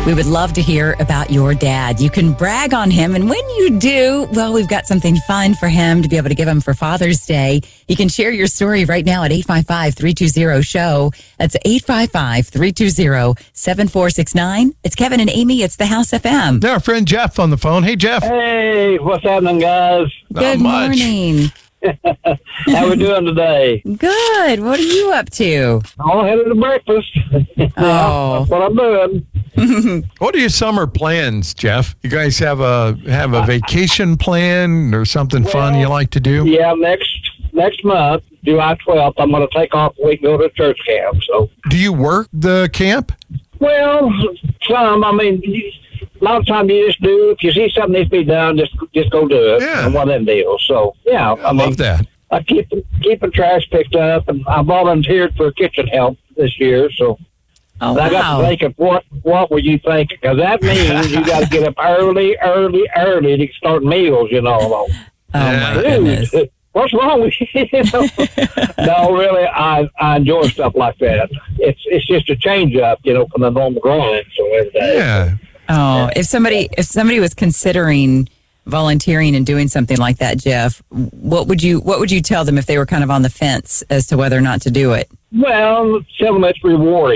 We would love to hear about your dad. You can brag on him, and when you do, well, we've got something fun for him to be able to give him for Father's Day. You can share your story right now at 855-320-SHOW. That's 855-320-7469. It's Kevin and Amy. It's the House FM. Our friend Jeff on the phone. Hey, Jeff. Hey, what's happening, guys? Good morning. How we doing today? Good. What are you up to? I'm headed to breakfast. Oh. That's what I'm doing. What are your summer plans, Jeff? You guys have a vacation plan or something fun you like to do? Yeah, next month, July 12th, I'm going to take off a week and go to church camp. So, Do you work the camp? well, some. I mean, a lot of times you just do. If you see something needs to be done, just go do it. Yeah. And one of them deals. So, yeah, I love that. I keep the trash picked up, and I volunteered for kitchen help this year. So. Oh, And I got to thinking, what were you thinking? Because that means you got to get up early to start meals, you know. Oh, Yeah. my goodness. What's wrong with you? No, really, I enjoy stuff like that. It's just a change up, you know, from the normal grind. So every day. Yeah. Oh, if somebody was considering volunteering and doing something like that, Jeff, what would you tell them if they were kind of on the fence as to whether or not to do it? Well, tell them it's rewarding.